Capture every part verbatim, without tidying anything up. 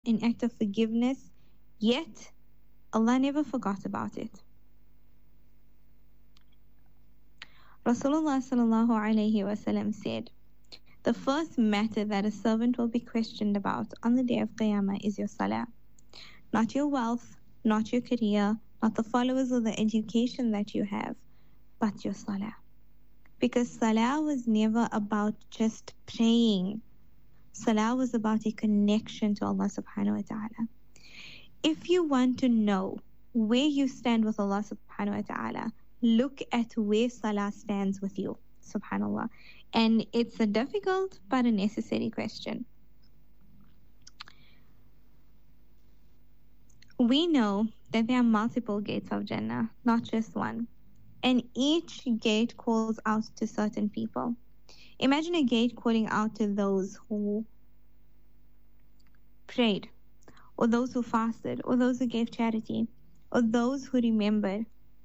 an act of forgiveness, yet Allah never forgot about it. Rasulullah sallallahu alayhi wasallam said, the first matter that a servant will be questioned about on the day of Qiyamah is your salah. Not your wealth, not your career, not the followers or the education that you have, but your salah. Because salah was never about just praying. Salah was about a connection to Allah subhanahu wa ta'ala. If you want to know where you stand with Allah subhanahu wa ta'ala, look at where salah stands with you, subhanallah. And it's a difficult but a necessary question. We know that there are multiple gates of Jannah, not just one. And each gate calls out to certain people. Imagine a gate calling out to those who prayed, or those who fasted, or those who gave charity, or those who remembered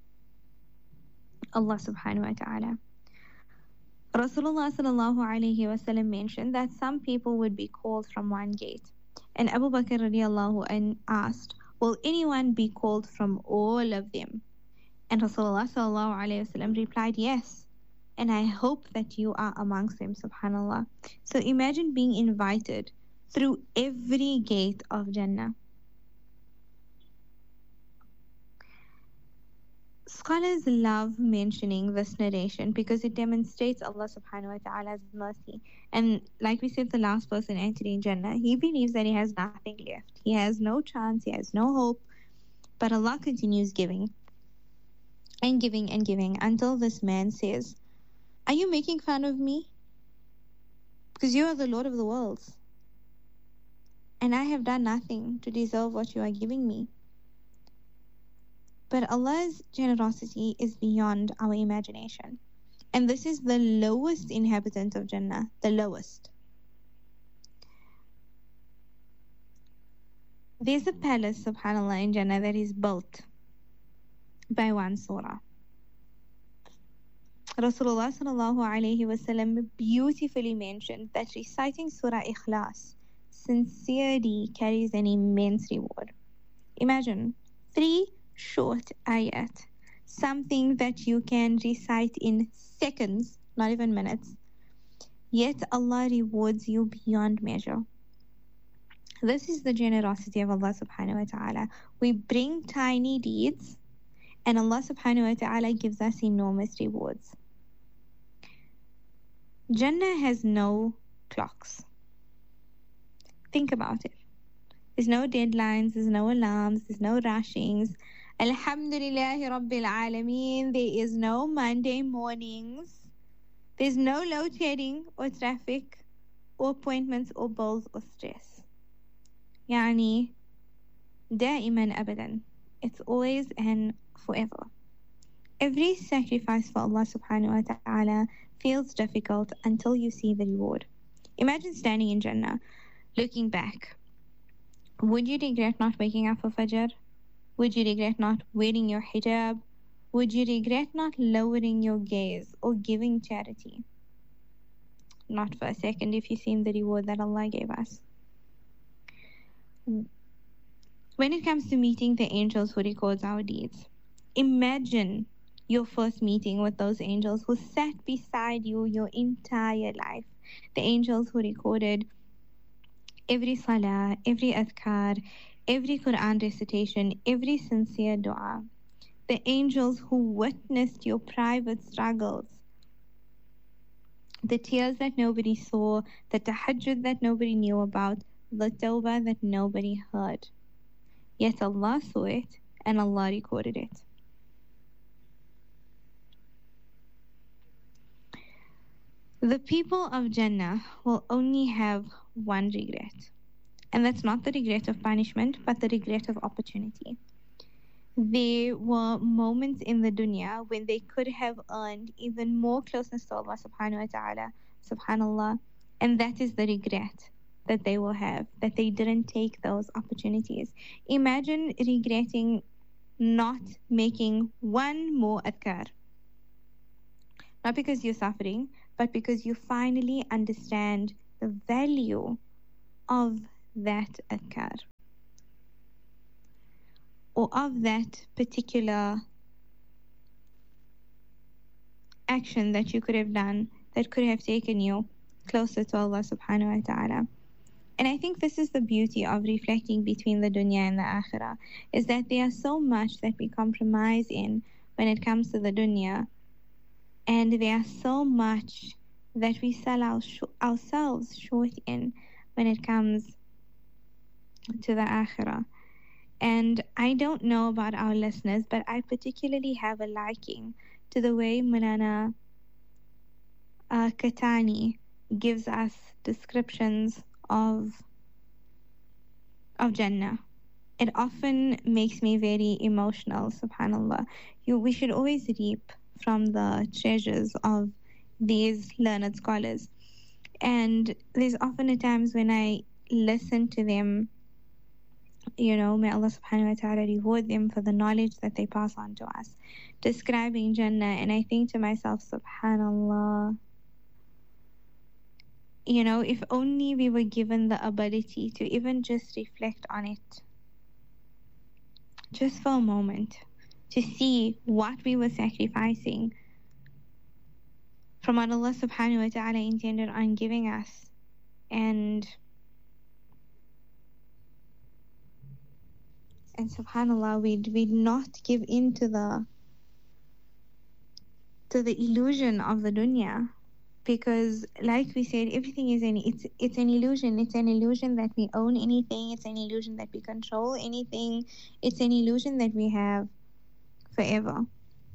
Allah subhanahu wa ta'ala. Rasulullah sallallahu alayhi wasallam mentioned that some people would be called from one gate. And Abu Bakr radiallahu anh asked, will anyone be called from all of them? And Rasulullah sallallahu alayhi wasallam replied, yes. And I hope that you are amongst them, subhanallah. So imagine being invited through every gate of Jannah. Scholars love mentioning this narration because it demonstrates Allah subhanahu wa ta'ala's mercy. And like we said, the last person entering Jannah, he believes that he has nothing left. He has no chance, he has no hope. But Allah continues giving and giving and giving until this man says, are you making fun of me? Because you are the Lord of the worlds. And I have done nothing to deserve what you are giving me. But Allah's generosity is beyond our imagination. And this is the lowest inhabitant of Jannah, the lowest. There's a palace, subhanAllah, in Jannah that is built by one surah. Rasulullah sallallahu alayhi wasallam beautifully mentioned that reciting Surah Ikhlas sincerely carries an immense reward. Imagine three short ayat, something that you can recite in seconds, not even minutes, yet Allah rewards you beyond measure. This is the generosity of Allah subhanahu wa ta'ala. We bring tiny deeds and Allah subhanahu wa ta'ala gives us enormous rewards. Jannah has no clocks. Think about it. There's no deadlines, there's no alarms, there's no rushings. Alhamdulillahi Rabbil Alameen. There is no Monday mornings. There's no load shedding or traffic or appointments or bills or stress. Yani, daiman abadan. It's always and forever. Every sacrifice for Allah subhanahu wa ta'ala feels difficult until you see the reward. Imagine standing in Jannah, looking back. Would you regret not waking up for Fajr? Would you regret not wearing your hijab? Would you regret not lowering your gaze or giving charity? Not for a second if you've seen the reward that Allah gave us. When it comes to meeting the angels who records our deeds, imagine your first meeting with those angels who sat beside you your entire life. The angels who recorded every salah, every adhkar, every Quran recitation, every sincere dua. The angels who witnessed your private struggles. The tears that nobody saw, the tahajjud that nobody knew about, the tawbah that nobody heard. Yet Allah saw it and Allah recorded it. The people of Jannah will only have one regret. And that's not the regret of punishment, but the regret of opportunity. There were moments in the dunya when they could have earned even more closeness to Allah subhanahu wa ta'ala, subhanallah. And that is the regret that they will have, that they didn't take those opportunities. Imagine regretting not making one more adhkar. Not because you're suffering, but because you finally understand the value of that adhkar. or of that particular action that you could have done that could have taken you closer to Allah subhanahu wa ta'ala. And I think this is the beauty of reflecting between the dunya and the akhirah, is that there is so much that we compromise in when it comes to the dunya, and there's so much that we sell our sh- ourselves short in when it comes to the akhirah. And I don't know about our listeners, but I particularly have a liking to the way Mulana uh, Katani gives us descriptions of of Jannah. It often makes me very emotional, subhanAllah. You, we should always reap from the treasures of these learned scholars. And there's often a times when I listen to them, you know, may Allah subhanahu wa ta'ala reward them for the knowledge that they pass on to us, describing Jannah, and I think to myself, subhanAllah, you know, if only we were given the ability to even just reflect on it, just for a moment, to see what we were sacrificing from what Allah subhanahu wa ta'ala intended on giving us. And and subhanAllah, we'd, we'd not give in to the to the illusion of the dunya. Because like we said, everything is an it's it's an illusion. It's an illusion that we own anything. It's an illusion that we control anything. It's an illusion that we have forever.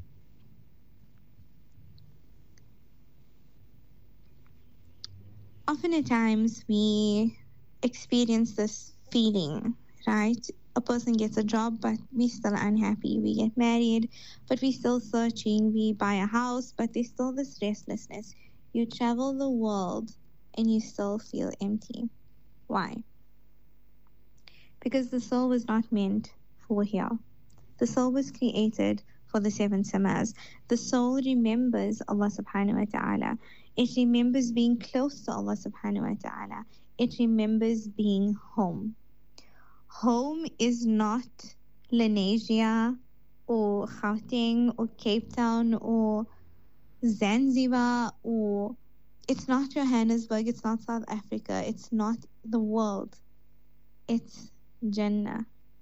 Often at times we experience this feeling, right? A person gets a job, but we're still unhappy. We get married, but we're still searching. We buy a house, but there's still this restlessness. You travel the world and you still feel empty. Why? Because the soul was not meant for here. The soul was created for the seven samas. The soul remembers Allah subhanahu wa ta'ala. It remembers being close to Allah subhanahu wa ta'ala. It remembers being home. Home is not Lenasia or Gauteng or Cape Town or Zanzibar, or it's not Johannesburg, it's not South Africa, it's not the world, it's Jannah.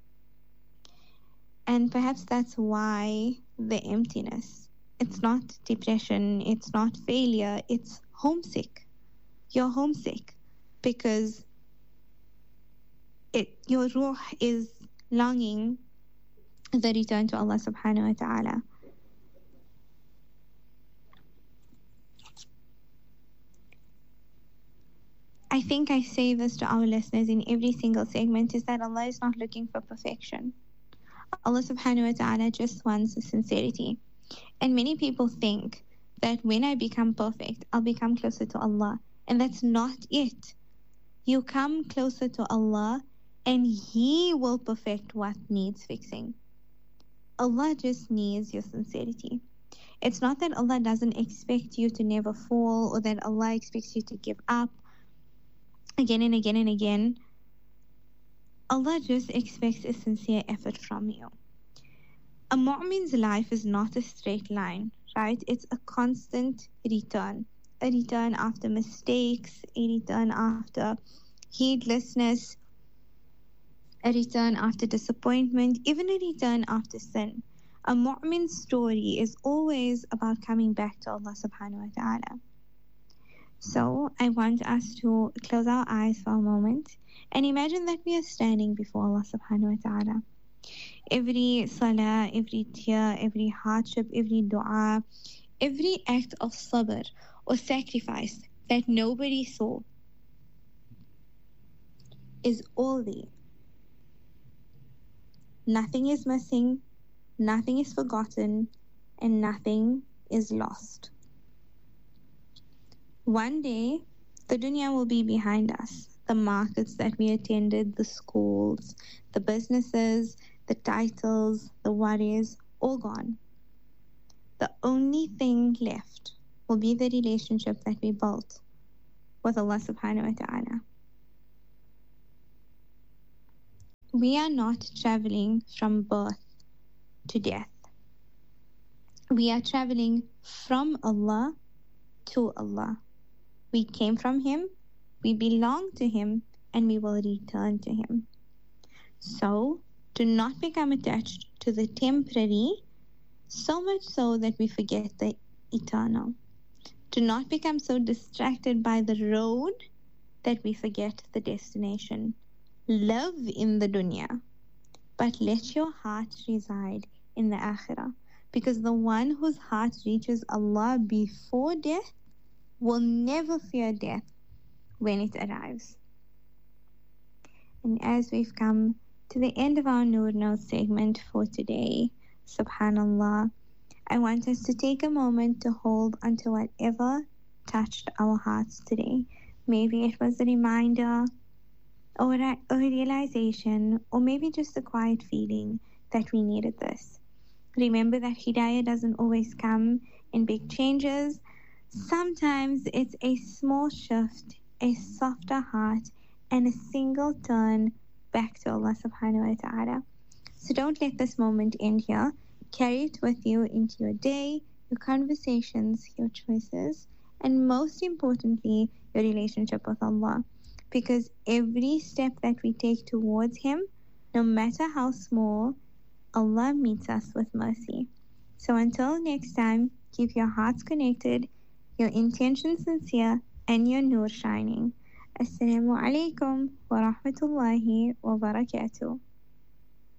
And perhaps that's why the emptiness, it's not depression, it's not failure, it's homesick. You're homesick because it your ruh is longing the return to Allah subhanahu wa ta'ala. I think I say this to our listeners in every single segment, is that Allah is not looking for perfection. Allah subhanahu wa ta'ala just wants sincerity. And many people think that when I become perfect, I'll become closer to Allah. And that's not it. You come closer to Allah and He will perfect what needs fixing. Allah just needs your sincerity. It's not that Allah doesn't expect you to never fall, or that Allah expects you to give up again and again and again. Allah just expects a sincere effort from you. A mu'min's life is not a straight line, right? It's a constant return. A return after mistakes, a return after heedlessness, a return after disappointment, even a return after sin. A mu'min's story is always about coming back to Allah subhanahu wa ta'ala. So I want us to close our eyes for a moment and imagine that we are standing before Allah subhanahu wa ta'ala. Every salah, every tear, every hardship, every dua, every act of sabr or sacrifice that nobody saw is all there. Nothing is missing, nothing is forgotten, and nothing is lost. One day, the dunya will be behind us. The markets that we attended, the schools, the businesses, the titles, the worries, all gone. The only thing left will be the relationship that we built with Allah subhanahu wa ta'ala. We are not traveling from birth to death. We are traveling from Allah to Allah. We came from Him, we belong to Him, and we will return to Him. So, do not become attached to the temporary, so much so that we forget the eternal. Do not become so distracted by the road that we forget the destination. Live in the dunya, but let your heart reside in the akhirah, because the one whose heart reaches Allah before death will never fear death when it arrives. And as we've come to the end of our Noor Note segment for today, subhanallah, I want us to take a moment to hold onto whatever touched our hearts today. Maybe it was a reminder or a, a realization, or maybe just a quiet feeling that we needed this. Remember that hidayah doesn't always come in big changes. Sometimes it's a small shift, a softer heart, and a single turn back to Allah subhanahu wa ta'ala. So don't let this moment end here. Carry it with you into your day, your conversations, your choices, and most importantly, your relationship with Allah. Because every step that we take towards Him, no matter how small, Allah meets us with mercy. So until next time, keep your hearts connected, your intentions sincere, and your nur shining. Assalamu alaikum wa rahmatullahi wa barakatuh.